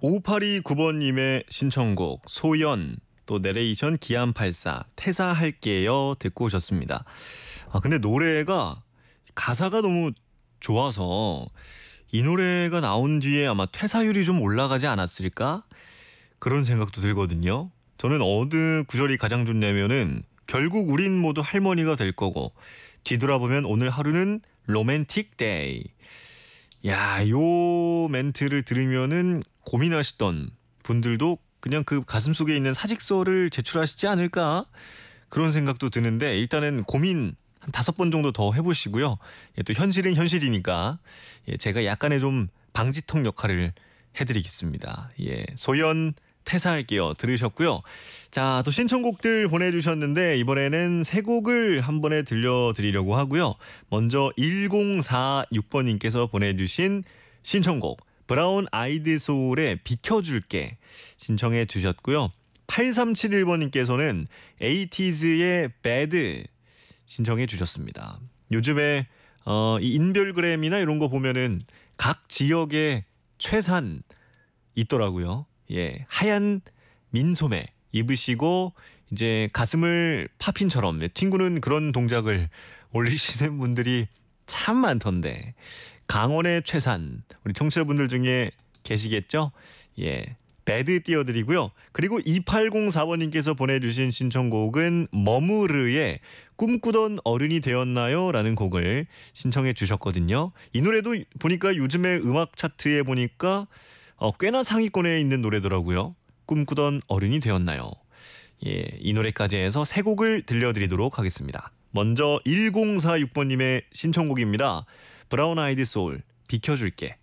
5829번님의 신청곡 소연 또 내레이션 기안84 퇴사할게요 듣고 오셨습니다. 근데 노래가 가사가 너무 좋아서 이 노래가 나온 뒤에 아마 퇴사율이 좀 올라가지 않았을까? 그런 생각도 들거든요. 저는 어느 구절이 가장 좋냐면은 결국 우린 모두 할머니가 될 거고 뒤돌아보면 오늘 하루는 로맨틱 데이. 야, 요 멘트를 들으면은 고민하시던 분들도 그냥 그 가슴 속에 있는 사직서를 제출하시지 않을까? 그런 생각도 드는데 일단은 고민 한 5번 정도 더 해보시고요. 또 현실은 현실이니까 제가 약간의 좀 방지턱 역할을 해드리겠습니다. 소연 퇴사할게요 들으셨고요. 자, 또 신청곡들 보내주셨는데 이번에는 세 곡을 한 번에 들려드리려고 하고요. 먼저 1046번님께서 보내주신 신청곡 브라운 아이드 소울의 비켜줄게 신청해 주셨고요. 8371번님께서는 에이티즈의 배드 신청해 주셨습니다. 요즘에 이 인별그램이나 이런 거 보면은 각 지역의 최산 있더라고요. 하얀 민소매 입으시고 이제 가슴을 팝핀처럼 튕구는 그런 동작을 올리시는 분들이 참 많던데 강원의 최산 우리 청취자분들 중에 계시겠죠? 배드 띄워드리고요. 그리고 2804번님께서 보내주신 신청곡은 머무르의 꿈꾸던 어른이 되었나요? 라는 곡을 신청해 주셨거든요. 이 노래도 보니까 요즘에 음악 차트에 보니까 꽤나 상위권에 있는 노래더라고요. 꿈꾸던 어른이 되었나요? 이 노래까지 해서 세 곡을 들려드리도록 하겠습니다. 먼저 1046번님의 신청곡입니다. 브라운 아이드 소울 비켜줄게.